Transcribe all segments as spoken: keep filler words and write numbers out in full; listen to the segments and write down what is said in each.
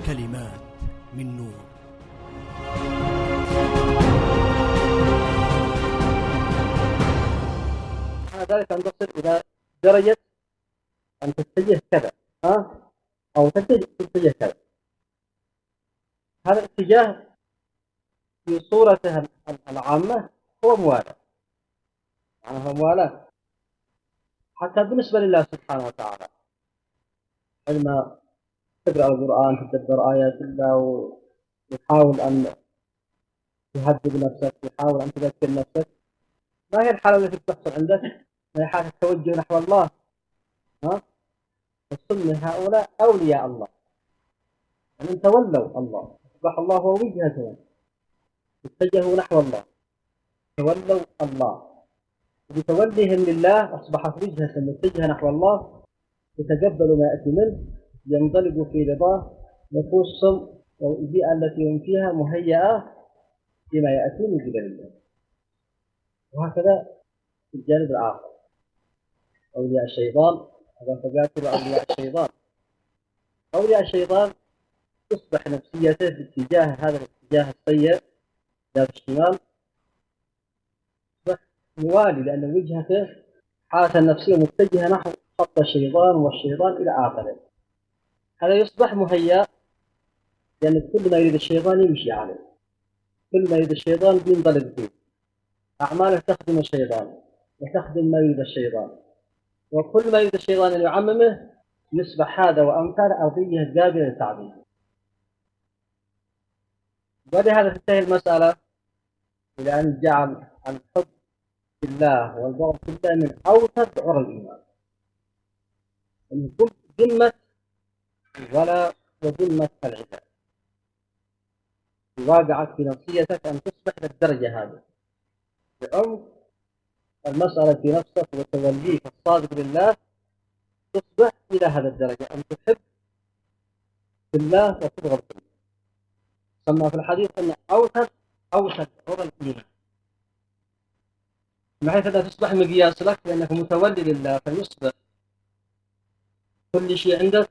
كلمات من نور. ذلك أن تصل إلى درجة أن تتجه كذا ها أو تتجه كذا. هذا الاتجاه في صورته العامة هو موالاة، يعني هو موالاة حتى بالنسبة لله سبحانه وتعالى. عندما تقرأ القرآن تتدبر آيات الله وتحاول أن تهذب نفسك، تحاول أن تذكر نفسك، ما هي الحالة التي تحصل عندك؟ ما هي حالة التوجه نحو الله. ها؟ السنة هؤلاء أولياء الله، يعني ان تولوا الله أصبح الله هو وجهتهم، اتجهوا نحو الله، تولوا الله، بتوليهم لله أصبحت وجهة متجهة نحو الله، يتقبلوا ما يأتي منه، ينطلقوا في رضاه، نفوسهم والبيئة التي هم فيها مهيئة بما يأتي من قبل الله. وهكذا في الجانب الآخر أولياء الشيطان، هذا فقاتل أولياء الشيطان. أولياء الشيطان تصبح نفسيته باتجاه هذا الاتجاه السيء ذات الشمال تصبح موالي، لأن وجهته حالة النفسية متجهة نحو خط الشيطان والشيطان إلى آخره. هذا يصبح مهيأ، لأن كل ما يريد الشيطان يمشي عليه، كل ما يريد الشيطان ينطلق فيه، أعماله تخدم الشيطان وتخدم ما يريد الشيطان، وكل ما يريد الشيطان أن يعممه يصبح هذا وأمثاله أرضية قابلة للتعبير. ولهذا تنتهي المسألة إلى أن جعل الحب في الله والبغض في الله من أوسط عرى الإيمان، من ذمة ولا وذمة العباد. واقعك في نفسيتك أن تصبح للدرجة هذه بعمق المسألة في نفسك وتوليك الصادق لله، تصبح إلى هذا الدرجة أن تحب في الله وتبغض في الله. سمى في الحديث أن أوسط أوسط عرى الإيمان، بحيث أنها تصبح مقياس لك لأنك متولي لله، فيصبح كل شيء عندك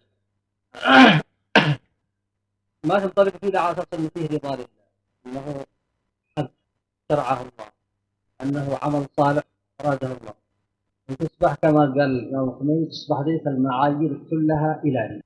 ما تنطلق فيه على أساس أن فيه رضا لله، أنه حد شرعه الله، أنه عمل صالح أراده الله، وتصبح كما قال يوم الخميس تصبح ذيك المعايير كلها إلهية.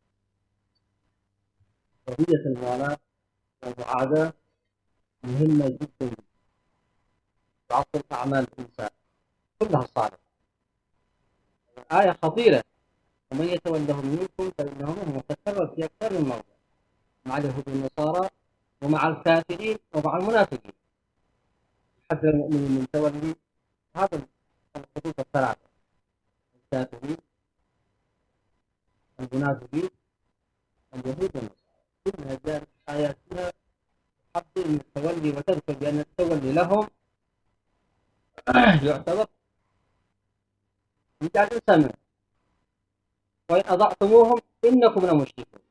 قضية الموالاة والمعاداة مهمة جدا تعطل أعمال الإنسان كلها صالحة. آية خطيرة، ومن يتولهم منكم فإنهم متكرر في أكثر من موضع، مع اليهود والنصارى ومع الكافرين ومع المنافقين، يحذر المؤمنين من تولي هذا الخطوط الثلاثة: الكافرين، المنافقين، اليهود والنصارى. كلها جاءت آيات فيها تحذر من التولي وتذكر بأن التولي لهم يعتبر يجعل الإنسان منهم، وإن أضعتموهم إنكم لمشركون.